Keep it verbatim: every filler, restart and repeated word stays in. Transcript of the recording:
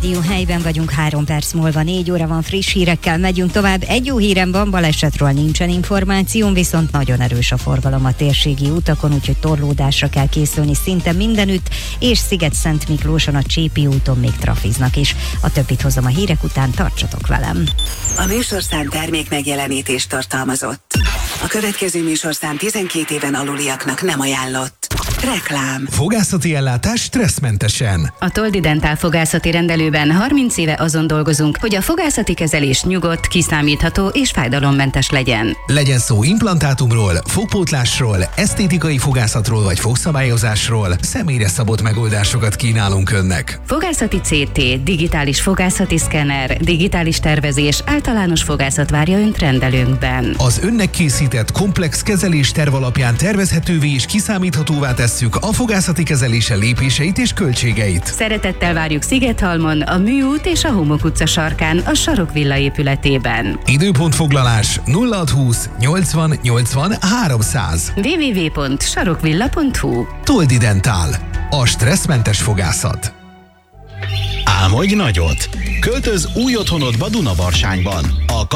Rádió, helyben vagyunk, három perc múlva négy óra van, friss hírekkel megyünk tovább. Egy jó hírem van, balesetről nincsen információm, viszont nagyon erős a forgalom a térségi utakon, úgyhogy torlódásra kell készülni szinte mindenütt, és Sziget-Szent Miklóson, a Csépi úton még trafiznak is. A többit hozom a hírek után, tartsatok velem. A műsorszám termék megjelenítést tartalmazott. A következő műsorszám tizenkét éven aluliaknak nem ajánlott. Reklám. Fogászati ellátás stresszmentesen. A Toldi Dentál fogászati rendelőben harminc éve azon dolgozunk, hogy a fogászati kezelés nyugodt, kiszámítható és fájdalommentes legyen. Legyen szó implantátumról, fogpótlásról, esztétikai fogászatról vagy fogszabályozásról, személyre szabott megoldásokat kínálunk önnek. Fogászati cé té, digitális fogászati szkenner, digitális tervezés, általános fogászat várja önt rendelőnkben. Az önnek készített komplex kezelés terv alapján tervezhetővé és kiszámíthatóvá tesszük a fogászati kezelése lépéseit és költségeit. Szeretettel várjuk Szigethalmon, a Műút és a Homok utca sarkán, a Sarokvilla épületében. Időpontfoglalás nulla hatszázhúsz nyolcvan nyolcvan háromszáz. double-u double-u double-u pont sarokvilla pont hu. Toldi Dentál. A stresszmentes fogászat. Álmodj nagyot! Költöz új otthonodba Dunabarsányban. A